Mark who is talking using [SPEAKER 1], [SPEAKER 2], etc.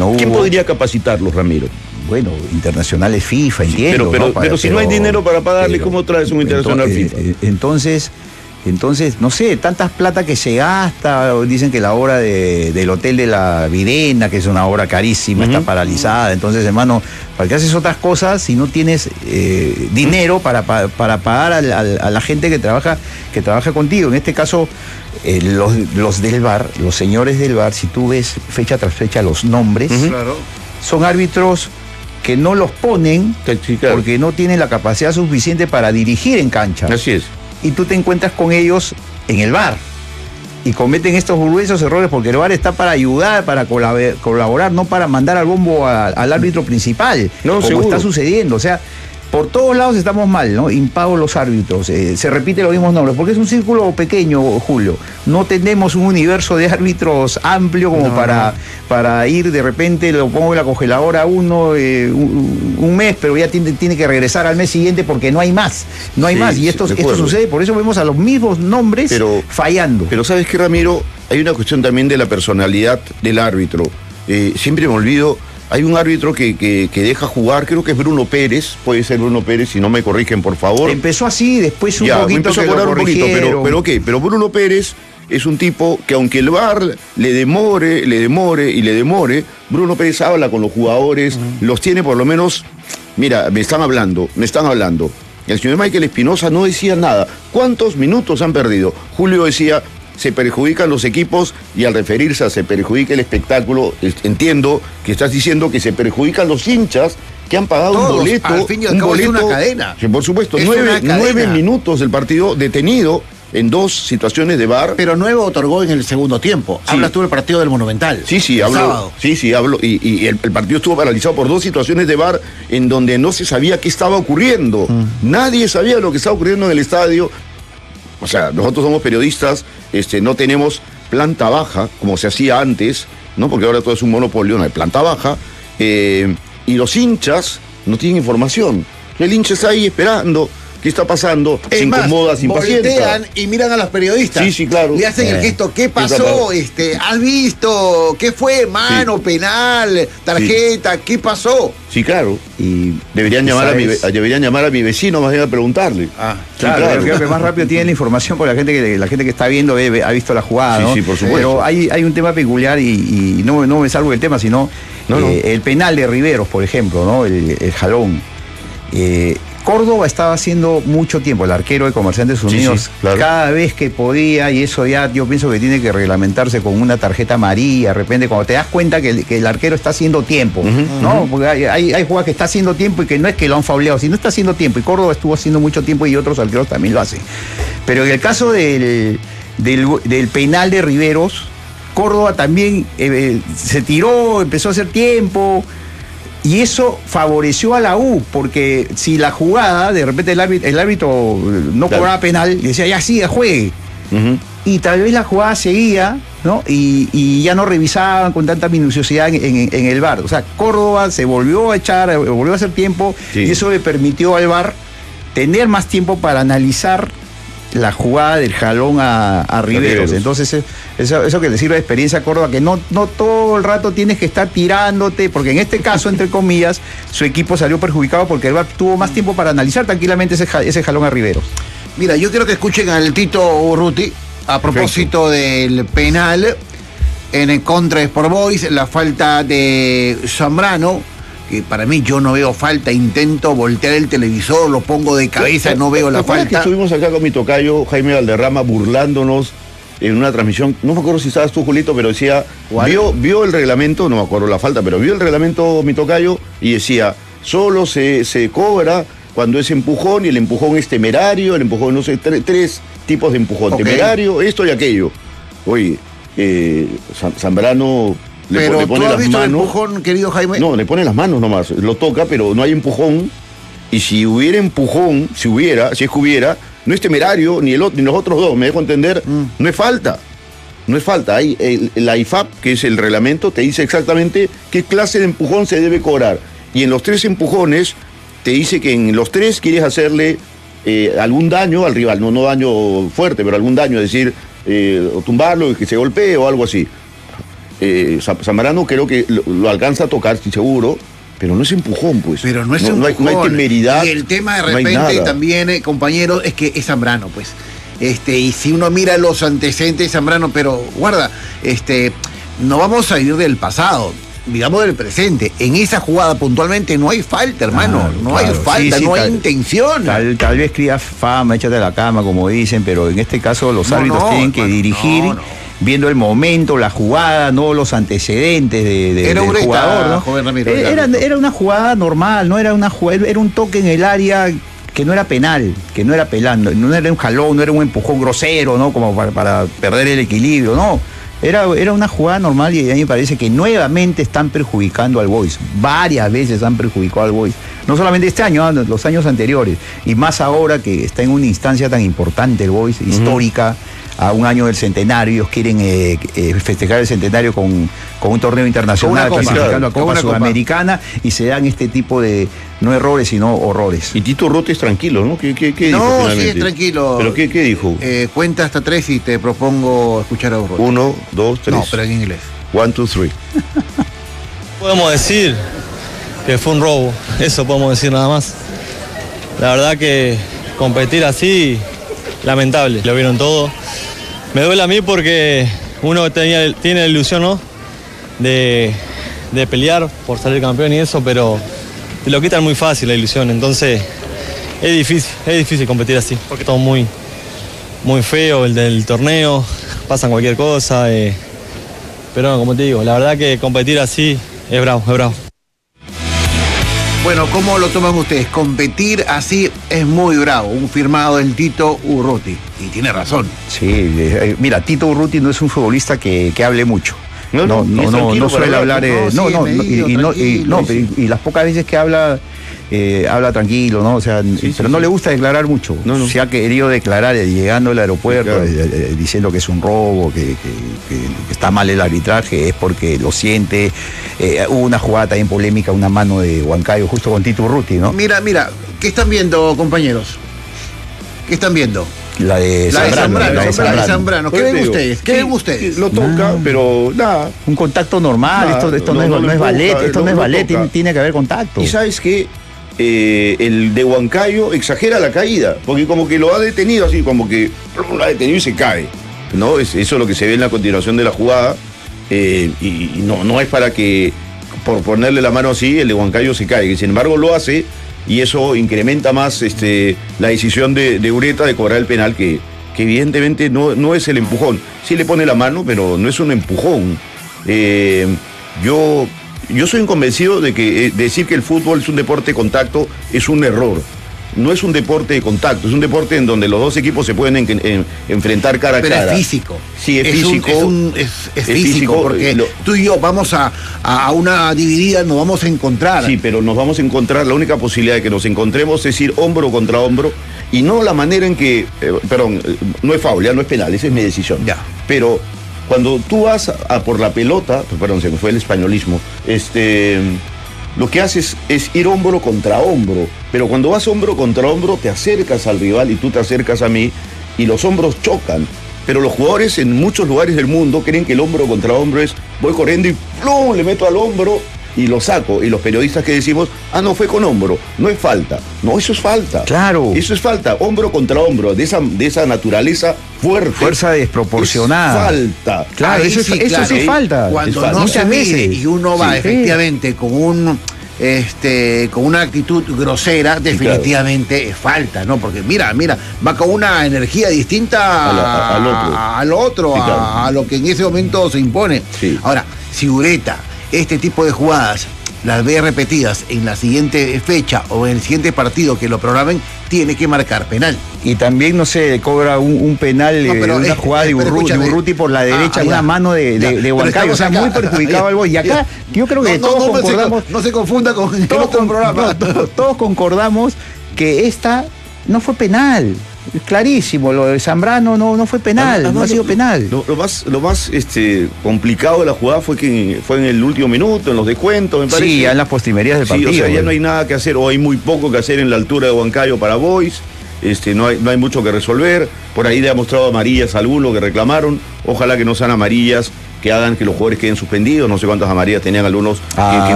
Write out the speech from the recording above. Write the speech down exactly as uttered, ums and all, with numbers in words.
[SPEAKER 1] no hubo.
[SPEAKER 2] ¿Quién podría capacitarlos, Ramiro?
[SPEAKER 1] Bueno, internacionales FIFA, entiendo.
[SPEAKER 2] Pero, pero,
[SPEAKER 1] ¿no? Para,
[SPEAKER 2] pero si
[SPEAKER 1] pero,
[SPEAKER 2] no hay dinero para pagarle,
[SPEAKER 1] pero,
[SPEAKER 2] ¿cómo traes un internacional
[SPEAKER 1] entonces,
[SPEAKER 2] FIFA?
[SPEAKER 1] Entonces, entonces, no sé, tantas plata que se gasta, dicen que la obra de, del Hotel de la Videna, que es una obra carísima, uh-huh. está paralizada. Entonces, hermano, ¿para qué haces otras cosas si no tienes eh, dinero para, para, para pagar a la, a la gente que trabaja, que trabaja contigo? En este caso, eh, los, los del V A R, los señores del V A R, si tú ves fecha tras fecha los nombres,
[SPEAKER 2] uh-huh.
[SPEAKER 3] Claro.
[SPEAKER 1] son árbitros que no los ponen
[SPEAKER 2] Sí, claro.
[SPEAKER 1] porque no tienen la capacidad suficiente para dirigir en cancha.
[SPEAKER 2] Así es.
[SPEAKER 1] Y tú te encuentras con ellos en el V A R y cometen estos gruesos errores porque el V A R está para ayudar, para colaborar, no para mandar al bombo a, al árbitro principal,
[SPEAKER 2] no,
[SPEAKER 1] como
[SPEAKER 2] seguro.
[SPEAKER 1] está sucediendo. O sea, por todos lados estamos mal, ¿no? Impagos los árbitros, eh, se repiten los mismos nombres, porque es un círculo pequeño, Julio. No tenemos un universo de árbitros amplio como no, para, no. para ir de repente, lo pongo en la congeladora uno, eh, un, un mes, pero ya tiene, tiene que regresar al mes siguiente porque no hay más, no hay sí, más. Y esto, esto sucede, por eso vemos a los mismos nombres pero, fallando.
[SPEAKER 2] Pero ¿sabes qué, Ramiro? Hay una cuestión también de la personalidad del árbitro. Eh, siempre me olvido... Hay un árbitro que, que, que deja jugar, creo que es Bruno Pérez, puede ser Bruno Pérez, si no me corrigen, por favor.
[SPEAKER 1] Empezó así, después un
[SPEAKER 2] ya,
[SPEAKER 1] poquito
[SPEAKER 2] empezó
[SPEAKER 1] que
[SPEAKER 2] a
[SPEAKER 1] lo
[SPEAKER 2] un poquito, pero, pero ¿qué? Pero Bruno Pérez es un tipo que aunque el V A R le demore, le demore y le demore, Bruno Pérez habla con los jugadores, uh-huh. los tiene por lo menos, mira, me están hablando, me están hablando. El señor Michael Espinosa no decía nada. ¿Cuántos minutos han perdido? Julio decía... se perjudican los equipos y al referirse a se perjudica el espectáculo, entiendo que estás diciendo que se perjudican los hinchas que han pagado
[SPEAKER 3] Todos,
[SPEAKER 2] un boleto.
[SPEAKER 3] Al fin y al
[SPEAKER 2] un
[SPEAKER 3] cabo
[SPEAKER 2] boleto,
[SPEAKER 3] es una cadena.
[SPEAKER 2] Sí, por supuesto,
[SPEAKER 3] es
[SPEAKER 2] nueve, nueve minutos del partido detenido en dos situaciones de V A R.
[SPEAKER 3] Pero Nuevo otorgó en el segundo tiempo.
[SPEAKER 2] Sí.
[SPEAKER 3] Hablas tú del partido del Monumental.
[SPEAKER 2] Sí, sí, hablo. Sí, sí, hablo. Y, y el, el partido estuvo paralizado por dos situaciones de V A R en donde no se sabía qué estaba ocurriendo. Mm. Nadie sabía lo que estaba ocurriendo en el estadio. O sea, nosotros somos periodistas, este, no tenemos planta baja, como se hacía antes, ¿no? Porque ahora todo es un monopolio, no hay planta baja, eh, y los hinchas no tienen información. El hincha está ahí esperando, ¿qué está pasando?
[SPEAKER 3] Es
[SPEAKER 2] se
[SPEAKER 3] más,
[SPEAKER 2] incomoda, se impacienta.
[SPEAKER 3] Voltean y miran a los periodistas.
[SPEAKER 2] Sí, sí, claro.
[SPEAKER 3] Le hacen eh. el gesto, ¿qué pasó? Este, ¿has visto? ¿Qué fue? Mano, sí. penal, tarjeta, sí. ¿qué pasó?
[SPEAKER 2] Sí, claro. Y deberían llamar, a mi, deberían llamar a mi vecino más bien a preguntarle.
[SPEAKER 1] Ah, claro, sí, claro. Creo que más rápido tienen la información porque la gente que, la gente que está viendo ve, ha visto la jugada,
[SPEAKER 2] sí,
[SPEAKER 1] ¿no?
[SPEAKER 2] Sí, por supuesto.
[SPEAKER 1] Pero hay, hay un tema peculiar y, y no, no me salgo del tema, sino no, no. Eh, el penal de Riveros, por ejemplo, ¿no? El, el jalón. Eh, Córdoba estaba haciendo mucho tiempo, el arquero de Comerciantes Unidos, sí, sí, claro. cada vez que podía, y eso ya yo pienso que tiene que reglamentarse con una tarjeta amarilla, de repente cuando te das cuenta que el, que el arquero está haciendo tiempo, uh-huh, ¿no? Uh-huh. Porque hay, hay, hay jugadas que está haciendo tiempo y que no es que lo han fauleado, sino está haciendo tiempo, y Córdoba estuvo haciendo mucho tiempo y otros arqueros también lo hacen. Pero en el caso del, del, del penal de Riveros, Córdoba también eh, se tiró, empezó a hacer tiempo. Y eso favoreció a la U, porque si la jugada, de repente el árbitro, el árbitro no cobraba claro. penal, y decía, ya siga, juegue. Uh-huh. Y tal vez la jugada seguía, ¿no? Y, y ya no revisaban con tanta minuciosidad en, en, en el V A R. O sea, Córdoba se volvió a echar, volvió a hacer tiempo, sí. y eso le permitió al V A R tener más tiempo para analizar la jugada del jalón a, a Riveros. Entonces, eso, eso que le sirve de experiencia a Córdoba, que no, no todo el rato tienes que estar tirándote, porque en este caso, entre comillas, su equipo salió perjudicado porque el V A R tuvo más tiempo para analizar tranquilamente ese, ese jalón a Riveros.
[SPEAKER 3] Mira, yo quiero que escuchen al Tito Urruti a propósito Perfecto. del penal en el contra de Sport Boys, la falta de Zambrano, que para mí yo no veo falta, intento voltear el televisor, lo pongo de cabeza, no veo la falta.
[SPEAKER 2] Que estuvimos acá con mi tocayo Jaime Valderrama burlándonos en una transmisión, no me acuerdo si estabas tú, Julito, pero decía, vio, vio el reglamento, no me acuerdo la falta, pero vio el reglamento mi tocayo y decía, solo se, se cobra cuando es empujón, y el empujón es temerario, el empujón, no sé, tres, tres tipos de empujón, okay. temerario, esto y aquello. Oye, eh, Zambrano... Le,
[SPEAKER 3] pero
[SPEAKER 2] le pone
[SPEAKER 3] ¿tú has
[SPEAKER 2] las
[SPEAKER 3] visto
[SPEAKER 2] manos,
[SPEAKER 3] el empujón, querido Jaime?
[SPEAKER 2] No, le pone las manos nomás, lo toca, pero no hay empujón. Y si hubiera empujón, si hubiera, si es que hubiera, no es temerario, ni, el, ni los otros dos, me dejo entender, mm. no es falta. No es falta. Hay el, la I F A P, que es el reglamento, te dice exactamente qué clase de empujón se debe cobrar. Y en los tres empujones, te dice que en los tres quieres hacerle eh, algún daño al rival, no, no daño fuerte, pero algún daño, es decir, eh, o tumbarlo, que se golpee o algo así. eh, Zambrano creo que lo, lo alcanza a tocar, estoy seguro, pero no es empujón, pues.
[SPEAKER 3] Pero no es
[SPEAKER 2] no,
[SPEAKER 3] empujón.
[SPEAKER 2] No hay, no hay temeridad.
[SPEAKER 3] Y el tema de
[SPEAKER 2] no
[SPEAKER 3] repente también, eh, compañeros, es que es Zambrano, pues. Este, y si uno mira los antecedentes de Zambrano, pero guarda, este, no vamos a ir del pasado, digamos del presente. En esa jugada puntualmente no hay falta, hermano. Claro, no claro. hay falta, sí, sí, no tal, hay intención.
[SPEAKER 1] Tal, tal vez cría fama, échate a la cama, como dicen, pero en este caso los no, árbitros no, tienen que bueno, dirigir. No, no. Viendo el momento, la jugada, no los antecedentes de, de,
[SPEAKER 3] era
[SPEAKER 1] del
[SPEAKER 3] Ureta,
[SPEAKER 1] jugador, ¿no?
[SPEAKER 3] Joven Ramiro,
[SPEAKER 1] era, era una jugada normal, no era una jugada, era un toque en el área que no era penal, que no era penal, no, no era un jalón, no era un empujón grosero, ¿no? Como para, para perder el equilibrio, no. Era, era una jugada normal y a mí me parece que nuevamente están perjudicando al Boys. Varias veces han perjudicado al Boys. No solamente este año, los años anteriores. Y más ahora que está en una instancia tan importante el Boys, uh-huh. histórica, a un año del centenario. Ellos quieren eh, eh, festejar el centenario con, con un torneo internacional, clasificando a Copa Sudamericana, y se dan este tipo de, no errores, sino horrores.
[SPEAKER 2] Y Tito Urruti es tranquilo, ¿no? ¿Qué, qué, qué dijo
[SPEAKER 3] no,
[SPEAKER 2] finalmente?
[SPEAKER 3] sí, es tranquilo.
[SPEAKER 2] ¿Pero qué, qué dijo?
[SPEAKER 3] Eh, cuenta hasta tres y te propongo escuchar a Urruti.
[SPEAKER 2] Uno, dos, tres.
[SPEAKER 3] No, pero en inglés.
[SPEAKER 2] One, two, three.
[SPEAKER 4] Podemos decir que fue un robo, eso podemos decir nada más. La verdad que competir así, lamentable, lo vieron todo. Me duele a mí porque uno tenía, tiene la ilusión, ¿no? De, de pelear por salir campeón y eso, pero te lo quitan muy fácil la ilusión. Entonces es difícil, es difícil competir así, porque todo muy, muy feo el del torneo, pasan cualquier cosa. Eh, pero no, como te digo, la verdad que competir así es bravo, es bravo.
[SPEAKER 3] Bueno, ¿cómo lo toman ustedes? Competir así es muy bravo. Un firmado del Tito Urruti. Y tiene razón.
[SPEAKER 1] Sí, eh, mira, Tito Urruti no es un futbolista que, que hable mucho.
[SPEAKER 2] No, no, no, no, no, no suele hablar. Eh, no, no, no, y, y, no, y, no y, y las pocas veces que habla, eh, habla tranquilo, ¿no? O sea, sí, pero sí, no sí. le gusta declarar mucho. No, no. Se ha querido declarar eh, llegando al aeropuerto, sí, claro. eh, eh, diciendo que es un robo, que, que, que, que está mal el arbitraje, es porque lo siente. Eh, hubo una jugada también polémica, una mano de Huancayo justo con Tito Urruti, ¿no?
[SPEAKER 3] Mira, mira, ¿qué están viendo, compañeros? ¿Qué están viendo?
[SPEAKER 1] La de
[SPEAKER 3] la
[SPEAKER 1] Zambrano.
[SPEAKER 3] La de Zambrano. Zambrano. ¿Qué ven ustedes? ¿Qué ven ustedes?
[SPEAKER 2] Lo toca, nah. pero nada.
[SPEAKER 1] Un contacto normal, nah, esto, esto no, no, no, no es ballet, esto no, no es ballet, tiene, tiene que haber contacto.
[SPEAKER 2] Y sabes qué, eh, el de Huancayo exagera la caída, porque como que lo ha detenido así, como que lo ha detenido y se cae. ¿No? Es, eso es lo que se ve en la continuación de la jugada, eh, y, y no, no es para que, por ponerle la mano así, el de Huancayo se cae. Sin embargo, lo hace. Y eso incrementa más este, la decisión de, de Ureta de cobrar el penal, que, que evidentemente no, no es el empujón. Sí le pone la mano, pero no es un empujón. Eh, yo, yo soy convencido de que eh, decir que el fútbol es un deporte de contacto es un error. No es un deporte de contacto, es un deporte en donde los dos equipos se pueden en, en, enfrentar cara a
[SPEAKER 3] Pero
[SPEAKER 2] cara.
[SPEAKER 3] Pero es físico.
[SPEAKER 2] Sí, es, es físico.
[SPEAKER 3] Un, es, un, es, es, es físico, físico, porque lo, tú y yo vamos a, a una dividida, nos vamos a encontrar.
[SPEAKER 2] Sí, pero nos vamos a encontrar, la única posibilidad de que nos encontremos es ir hombro contra hombro, y no la manera en que, eh, perdón, no es foul, ya no es penal, esa es mi decisión.
[SPEAKER 3] Ya.
[SPEAKER 2] Pero cuando tú vas a, a por la pelota, perdón, se me fue el españolismo, este... lo que haces es ir hombro contra hombro, pero cuando vas hombro contra hombro te acercas al rival y tú te acercas a mí y los hombros chocan. Pero los jugadores en muchos lugares del mundo creen que el hombro contra hombro es voy corriendo y ¡plum! Le meto al hombro y lo saco. Y los periodistas que decimos, ah, no, fue con hombro, no es falta. No, eso es falta.
[SPEAKER 1] Claro.
[SPEAKER 2] Eso es falta, hombro contra hombro, de esa, de esa naturaleza fuerte.
[SPEAKER 1] Fuerza desproporcionada.
[SPEAKER 2] Es falta.
[SPEAKER 1] Claro,
[SPEAKER 3] Ahí
[SPEAKER 1] eso,
[SPEAKER 3] sí,
[SPEAKER 1] es, eso
[SPEAKER 3] claro.
[SPEAKER 1] sí es falta.
[SPEAKER 3] Cuando
[SPEAKER 1] es falta.
[SPEAKER 3] no
[SPEAKER 1] Muchas
[SPEAKER 3] se mide
[SPEAKER 1] veces.
[SPEAKER 3] y uno va
[SPEAKER 1] sí,
[SPEAKER 3] efectivamente con un... Este, con una actitud grosera, definitivamente sí, claro. es falta, ¿no? Porque mira, mira, va con una energía distinta a la, a, al otro, a, al otro sí, claro. a, a lo que en ese momento se impone.
[SPEAKER 2] Sí.
[SPEAKER 3] Ahora, si Ureta este tipo de jugadas las ve repetidas en la siguiente fecha o en el siguiente partido que lo programen, tiene que marcar penal.
[SPEAKER 1] Y también, no sé, cobra un, un penal, no, pero, una eh, jugada de Urruti, de Urruti por la derecha, ah, una mano de, de, de Huancayo, o sea, acá, muy perjudicado al Boys. Y acá, yo creo que no, todos no, no, concordamos...
[SPEAKER 3] No se, no se confunda con el
[SPEAKER 1] todos,
[SPEAKER 3] otro programa.
[SPEAKER 1] No, todos, todos concordamos que esta no fue penal. Clarísimo, lo de Zambrano no, no fue penal, no, no, no ha sido
[SPEAKER 2] lo,
[SPEAKER 1] penal.
[SPEAKER 2] Lo, lo más, lo más este, complicado de la jugada fue que fue en el último minuto, en los descuentos, me parece.
[SPEAKER 1] Sí, ya en las postrimerías del
[SPEAKER 2] sí,
[SPEAKER 1] partido.
[SPEAKER 2] O sea, ya no hay nada que hacer, o hay muy poco que hacer en la altura de Huancayo para Boys. Este, no, hay, no hay mucho que resolver. Por ahí le ha mostrado amarillas a algunos que reclamaron. Ojalá que no sean amarillas que hagan que los jugadores queden suspendidos, no sé cuántas amarillas tenían algunos
[SPEAKER 1] Ah,
[SPEAKER 2] que, que